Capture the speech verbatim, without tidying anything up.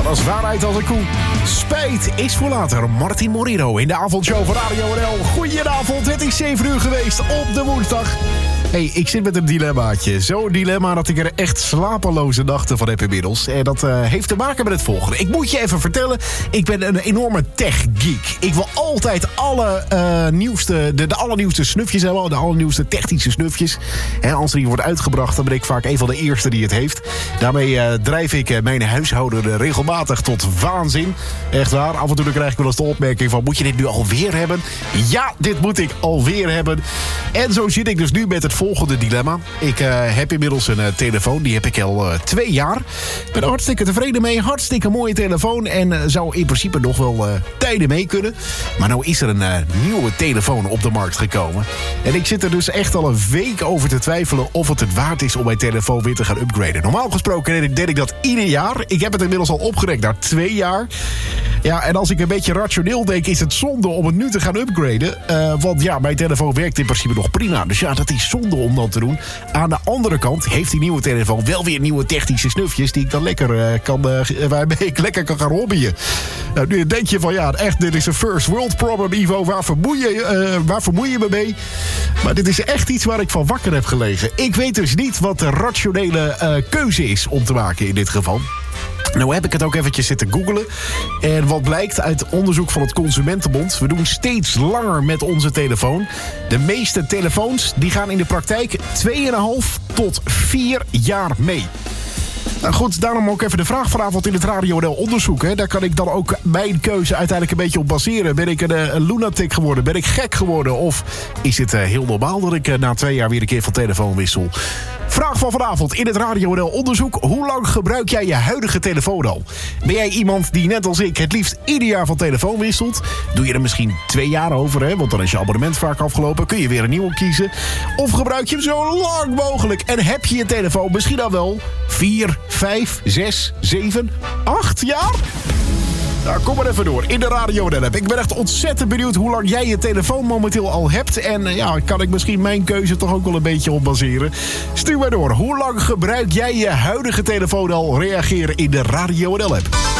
als waarheid als een koe. Spijt is voor later. Martin Morillo in de avondshow van Radio N L. Goedenavond, het is zeven uur geweest op de woensdag. Hey, ik zit met een dilemmaatje. Zo'n dilemma dat ik er echt slapeloze nachten van heb inmiddels. En dat uh, heeft te maken met het volgende. Ik moet je even vertellen, ik ben een enorme tech-geek. Ik wil altijd alle uh, nieuwste, de, de allernieuwste snufjes hebben. De allernieuwste technische snufjes. En als er hier wordt uitgebracht, dan ben ik vaak een van de eerste die het heeft. Daarmee uh, drijf ik uh, mijn huishouden regelmatig tot waanzin. Echt waar, af en toe krijg ik wel eens de opmerking van... moet je dit nu alweer hebben? Ja, dit moet ik alweer hebben. En zo zit ik dus nu met het volgende dilemma. Ik uh, heb inmiddels een uh, telefoon. Die heb ik al uh, twee jaar. Ik ben er hartstikke tevreden mee. Hartstikke mooie telefoon. En uh, zou in principe nog wel uh, tijden mee kunnen. Maar nou is er een uh, nieuwe telefoon op de markt gekomen. En ik zit er dus echt al een week over te twijfelen... of het het waard is om mijn telefoon weer te gaan upgraden. Normaal gesproken deed ik dat ieder jaar. Ik heb het inmiddels al opgerekt naar twee jaar. Ja, en als ik een beetje rationeel denk... is het zonde om het nu te gaan upgraden. Uh, want ja, mijn telefoon werkt in principe nog prima. Dus ja, dat is zonde om dat te doen. Aan de andere kant heeft die nieuwe telefoon wel weer nieuwe technische snufjes... die ik dan lekker uh, kan, uh, waarmee ik lekker kan gaan hobbyen. Nou, nu denk je van ja, echt, dit is een first world problem, Ivo. Waar vermoei je, uh, waar vermoei je me mee? Maar dit is echt iets waar ik van wakker heb gelegen. Ik weet dus niet wat de rationele uh, keuze is om te maken in dit geval. Nou heb ik het ook eventjes zitten googlen. En wat blijkt uit onderzoek van het Consumentenbond... we doen steeds langer met onze telefoon. De meeste telefoons die gaan in de praktijk twee komma vijf tot vier jaar mee. Nou goed, daarom ook even de vraag vanavond in het Radio N L onderzoek. Hè. Daar kan ik dan ook mijn keuze uiteindelijk een beetje op baseren. Ben ik een, een lunatic geworden? Ben ik gek geworden? Of is het uh, heel normaal dat ik uh, na twee jaar weer een keer van telefoon wissel? Vraag van vanavond in het Radio N L onderzoek. Hoe lang gebruik jij je huidige telefoon al? Ben jij iemand die net als ik het liefst ieder jaar van telefoon wisselt? Doe je er misschien twee jaar over, hè? Want dan is je abonnement vaak afgelopen. Kun je weer een nieuwe kiezen? Of gebruik je hem zo lang mogelijk? En heb je je telefoon misschien al wel vier, vijf, zes, zeven, acht jaar? Nou, kom maar even door in de Radio N L app. Ik ben echt ontzettend benieuwd hoe lang jij je telefoon momenteel al hebt. En ja, kan ik misschien mijn keuze toch ook wel een beetje op baseren. Stuur maar door. Hoe lang gebruik jij je huidige telefoon al? Reageren in de Radio N L app.